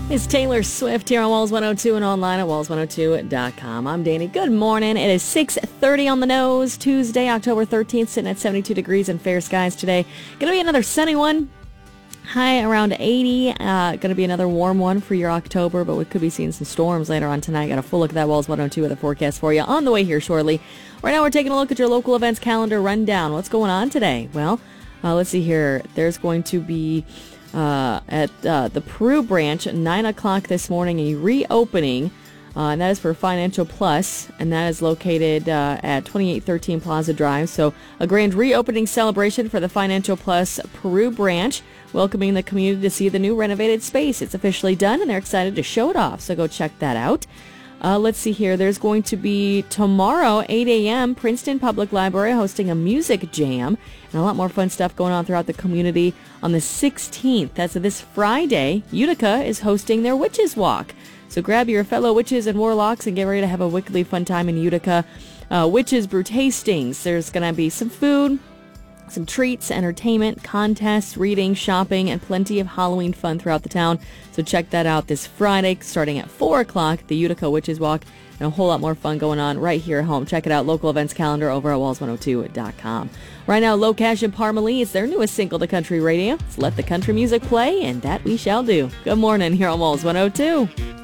It's Taylor Swift here on Walls 102 and online at walls102.com. I'm Danny. Good morning. It is 6:30 on the nose, Tuesday, October 13th, sitting at 72 degrees and fair skies today. Going to be another sunny one. High around 80. Going to be another warm one for your October, but we could be seeing some storms later on tonight. Got a full look at that Walls 102 weather forecast for you on the way here shortly. Right now we're taking a look at your local events calendar rundown. What's going on today? Well, let's see here. There's going to be at the Peru branch at 9 o'clock this morning, a reopening, and that is for Financial Plus, and that is located at 2813 Plaza Drive. So a grand reopening celebration for the Financial Plus Peru branch, welcoming the community to see the new renovated space. It's officially done, and they're excited to show it off, so go check that out. Let's see here. There's going to be tomorrow, 8 a.m., Princeton Public Library hosting a music jam and a lot more fun stuff going on throughout the community. On the 16th, that's this Friday, Utica is hosting their Witches Walk. So grab your fellow witches and warlocks and get ready to have a wickedly fun time in Utica. Witches brew tastings. There's going to be some food, some treats, entertainment, contests, reading, shopping, and plenty of Halloween fun throughout the town. So check that out this Friday, starting at 4 o'clock, the Utica Witches Walk, and a whole lot more fun going on right here at home. Check it out, local events calendar over at walls102.com. Right now, Low Cash and Parmalee is their newest single to country radio. Let's let the country music play, and that we shall do. Good morning here on Walls 102.